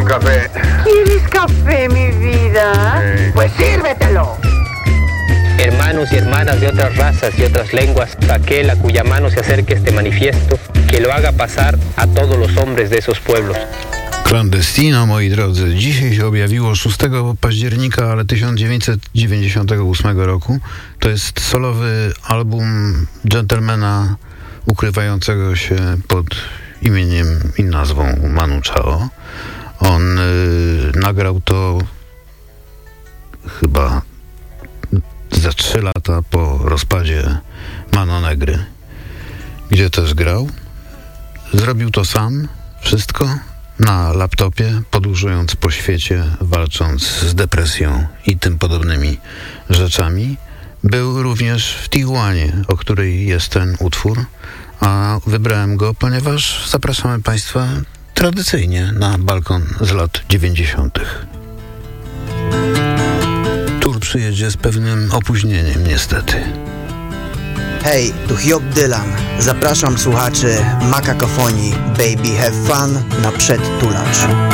café. ¿Quieres café, mi vida? Pues sírvetelo. Hermanos y hermanas de otras razas y otras lenguas, aquel a cuya mano se acerque este manifiesto, que lo haga pasar a todos los hombres de esos pueblos. Clandestino, moi drodzy, dzisiaj się objawiło 6 października, ale 1998 roku. To jest solowy album dżentelmena ukrywającego się pod imieniem i nazwą Manu Chao. On nagrał to chyba za 3 lata po rozpadzie Mano Negry, gdzie też grał. Zrobił to sam, wszystko na laptopie, podróżując po świecie, walcząc z depresją i tym podobnymi rzeczami. Był również w Tijuanie, o której jest ten utwór, a wybrałem go, ponieważ zapraszamy Państwa tradycyjnie na balkon z lat 90. Tur przyjedzie z pewnym opóźnieniem, niestety. Hej, tu Hiob Dylan. Zapraszam słuchaczy Makakofonii Baby Have Fun na przedtulacz.